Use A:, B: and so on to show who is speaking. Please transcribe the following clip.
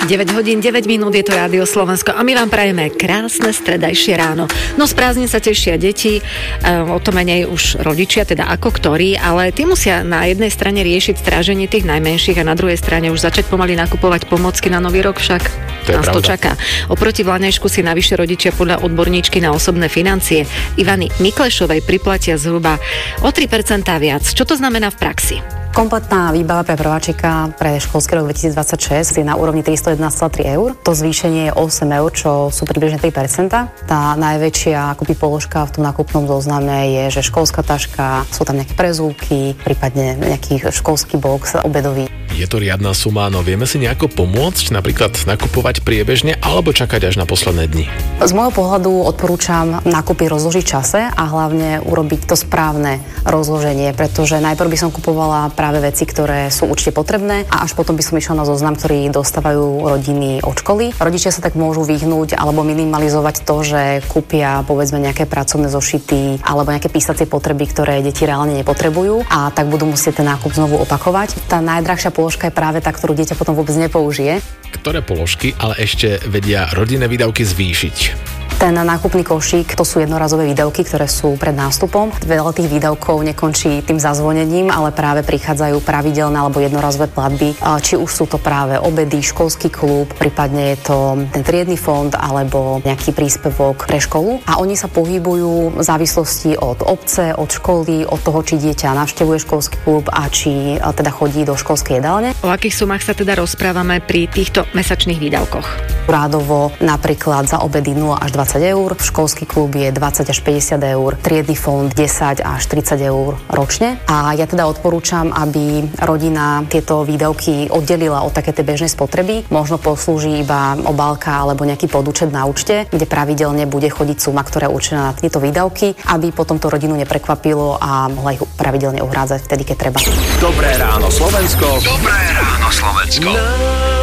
A: 9 hodín, 9 minút, je to Rádio Slovensko a my vám prajeme krásne stredajšie ráno. No z prázdnin sa tešia deti, o to menej už rodičia, teda ako ktorí, ale tí musia na jednej strane riešiť stráženie tých najmenších a na druhej strane už začať pomaly nakupovať pomocky na nový rok, však nás to čaká. Oproti Vlaňajšku si navyše rodičia podľa odborníčky na osobné financie Ivany Miklešovej priplatia zhruba o 3% viac. Čo to znamená v praxi?
B: Kompletná výbava pre prváčika pre školský rok 2026 je na úrovni 311,3 eur. To zvýšenie je 8 eur, čo sú približne 3%. Tá najväčšia akoby položka v tom nákupnom zozname je, že školská taška, sú tam nejaké prezúvky, prípadne nejaký školský box obedový.
C: Je to riadna suma, no vieme si nejako pomôcť, napríklad nakupovať priebežne alebo čakať až na posledné dni?
B: Z môjho pohľadu odporúčam nákupy rozložiť v čase a hlavne urobiť to správne rozloženie, pretože najprv by som kupovala práve veci, ktoré sú určite potrebné a až potom by som išla na zoznam, ktorý dostávajú rodiny od školy. Rodičia sa tak môžu vyhnúť alebo minimalizovať to, že kúpia povedzme nejaké pracovné zošity alebo nejaké písacie potreby, ktoré deti reálne nepotrebujú a tak budú musieť ten nákup znovu opakovať. Tá najdrahšia položka je práve tá, ktorú dieťa potom vôbec nepoužije.
C: Ktoré položky ale ešte vedia rodinné výdavky zvýšiť?
B: Ten nákupný košík, to sú jednorazové výdavky, ktoré sú pred nástupom. Veľa tých výdavkov nekončí tým zazvonením, ale práve prichádzajú pravidelné alebo jednorazové platby. Či už sú to práve obedy, školský klub, prípadne je to ten triedny fond alebo nejaký príspevok pre školu. A oni sa pohybujú v závislosti od obce, od školy, od toho, či dieťa navštevuje školský klub a či teda chodí do školskej jedálne.
A: O akých sumách sa teda rozprávame pri týchto mesačných výdavkoch?
B: Rádovo napríklad za obedy 0 až 20 eur, školský klub je 20 až 50 eur, triedny fond 10 až 30 eur ročne. A ja teda odporúčam, aby rodina tieto výdavky oddelila od také tej bežnej spotreby. Možno poslúži iba obálka alebo nejaký podúčet na účte, kde pravidelne bude chodiť suma, ktorá je určená na tieto výdavky, aby potom to rodinu neprekvapilo a mohla ich pravidelne uhrádzať vtedy, keď treba.
D: Dobré ráno Slovensko. Dobré ráno Slovensko.